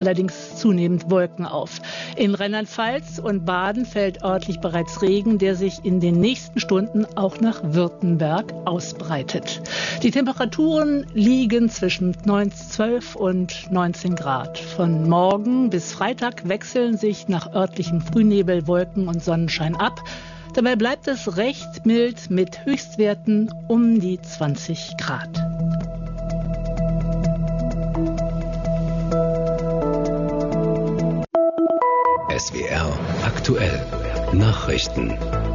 allerdings zunehmend Wolken auf. In Rheinland-Pfalz und Baden fällt örtlich bereits Regen, der sich in den nächsten Stunden auch nach Württemberg ausbreitet. Die Temperaturen liegen zwischen 12 und 19 Grad. Von morgen bis Freitag wechseln sich nach örtlichem Frühnebel Wolken und Sonnenschein ab. Dabei bleibt es recht mild mit Höchstwerten um die 20 Grad. SWR aktuell Nachrichten.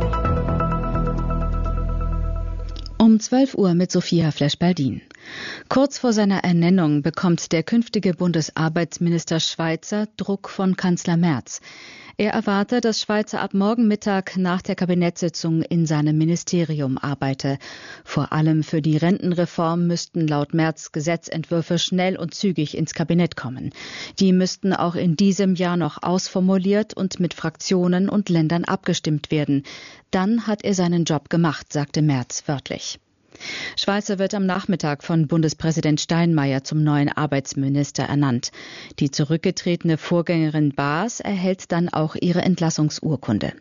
Um 12 Uhr mit Sophia Flesch-Baldin. Kurz vor seiner Ernennung bekommt der künftige Bundesarbeitsminister Schweizer Druck von Kanzler Merz. Er erwarte, dass Schweizer ab morgen Mittag nach der Kabinettssitzung in seinem Ministerium arbeite. Vor allem für die Rentenreform müssten laut Merz Gesetzentwürfe schnell und zügig ins Kabinett kommen. Die müssten auch in diesem Jahr noch ausformuliert und mit Fraktionen und Ländern abgestimmt werden. Dann hat er seinen Job gemacht, sagte Merz wörtlich. Schweizer wird am Nachmittag von Bundespräsident Steinmeier zum neuen Arbeitsminister ernannt. Die zurückgetretene Vorgängerin Baas erhält dann auch ihre Entlassungsurkunde.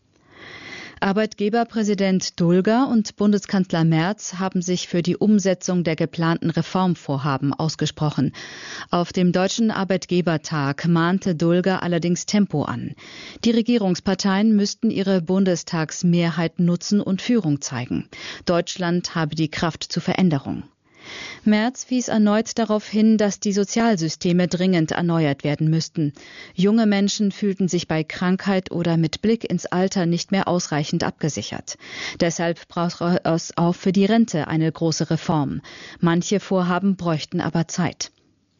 Arbeitgeberpräsident Dulger und Bundeskanzler Merz haben sich für die Umsetzung der geplanten Reformvorhaben ausgesprochen. Auf dem Deutschen Arbeitgebertag mahnte Dulger allerdings Tempo an. Die Regierungsparteien müssten ihre Bundestagsmehrheit nutzen und Führung zeigen. Deutschland habe die Kraft zur Veränderung. Merz wies erneut darauf hin, dass die Sozialsysteme dringend erneuert werden müssten. Junge Menschen fühlten sich bei Krankheit oder mit Blick ins Alter nicht mehr ausreichend abgesichert. Deshalb brauche es auch für die Rente eine große Reform. Manche Vorhaben bräuchten aber Zeit.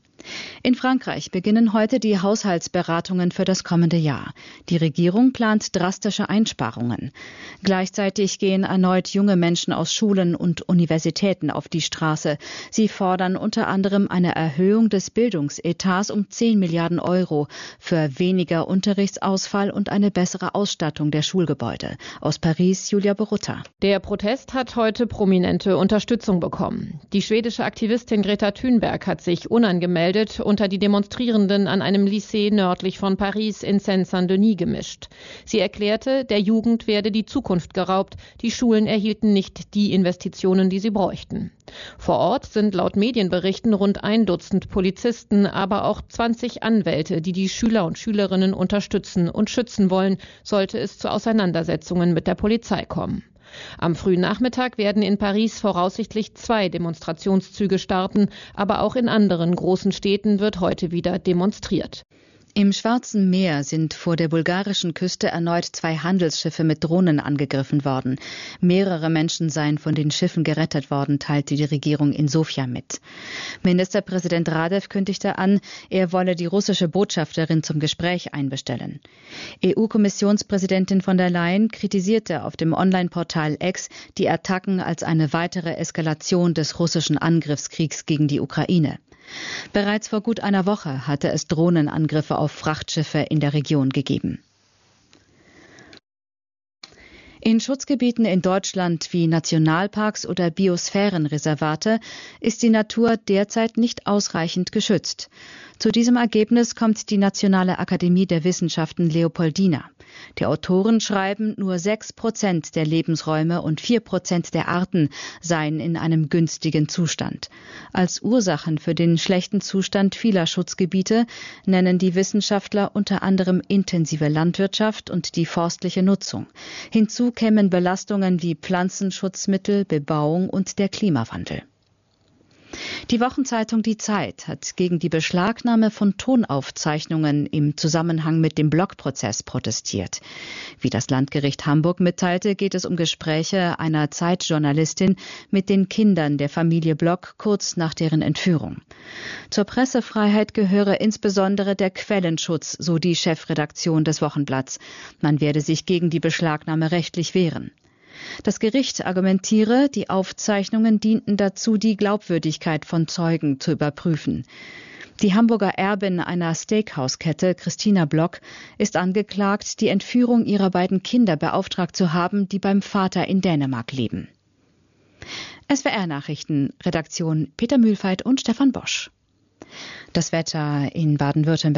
In Frankreich beginnen heute die Haushaltsberatungen für das kommende Jahr. Die Regierung plant drastische Einsparungen. Gleichzeitig gehen erneut junge Menschen aus Schulen und Universitäten auf die Straße. Sie fordern unter anderem eine Erhöhung des Bildungsetats um 10 Milliarden Euro für weniger Unterrichtsausfall und eine bessere Ausstattung der Schulgebäude. Aus Paris, Julia Borutta. Der Protest hat heute prominente Unterstützung bekommen. Die schwedische Aktivistin Greta Thunberg hat sich unangemeldet unter die Demonstrierenden an einem Lycée nördlich von Paris in Seine-Saint-Denis gemischt. Sie erklärte, der Jugend werde die Zukunft geraubt, die Schulen erhielten nicht die Investitionen, die sie bräuchten. Vor Ort sind laut Medienberichten rund 1 Dutzend Polizisten, aber auch 20 Anwälte, die die Schüler und Schülerinnen unterstützen und schützen wollen, sollte es zu Auseinandersetzungen mit der Polizei kommen. Am frühen Nachmittag werden in Paris voraussichtlich 2 Demonstrationszüge starten, aber auch in anderen großen Städten wird heute wieder demonstriert. Im Schwarzen Meer sind vor der bulgarischen Küste erneut 2 Handelsschiffe mit Drohnen angegriffen worden. Mehrere Menschen seien von den Schiffen gerettet worden, teilte die Regierung in Sofia mit. Ministerpräsident Radev kündigte an, er wolle die russische Botschafterin zum Gespräch einbestellen. EU-Kommissionspräsidentin von der Leyen kritisierte auf dem Online-Portal X die Attacken als eine weitere Eskalation des russischen Angriffskriegs gegen die Ukraine. Bereits vor gut einer Woche hatte es Drohnenangriffe auf Frachtschiffe in der Region gegeben. In Schutzgebieten in Deutschland wie Nationalparks oder Biosphärenreservate ist die Natur derzeit nicht ausreichend geschützt. Zu diesem Ergebnis kommt die Nationale Akademie der Wissenschaften Leopoldina. Die Autoren schreiben, nur 6% der Lebensräume und 4% der Arten seien in einem günstigen Zustand. Als Ursachen für den schlechten Zustand vieler Schutzgebiete nennen die Wissenschaftler unter anderem intensive Landwirtschaft und die forstliche Nutzung. Hinzu kämen Belastungen wie Pflanzenschutzmittel, Bebauung und der Klimawandel. Die Wochenzeitung Die Zeit hat gegen die Beschlagnahme von Tonaufzeichnungen im Zusammenhang mit dem Block-Prozess protestiert. Wie das Landgericht Hamburg mitteilte, geht es um Gespräche einer Zeitjournalistin mit den Kindern der Familie Block kurz nach deren Entführung. Zur Pressefreiheit gehöre insbesondere der Quellenschutz, so die Chefredaktion des Wochenblatts. Man werde sich gegen die Beschlagnahme rechtlich wehren. Das Gericht argumentiere, die Aufzeichnungen dienten dazu, die Glaubwürdigkeit von Zeugen zu überprüfen. Die Hamburger Erbin einer Steakhouse-Kette, Christina Block, ist angeklagt, die Entführung ihrer beiden Kinder beauftragt zu haben, die beim Vater in Dänemark leben. SWR-Nachrichten, Redaktion Peter Mühlfeit und Stefan Bosch. Das Wetter in Baden-Württemberg.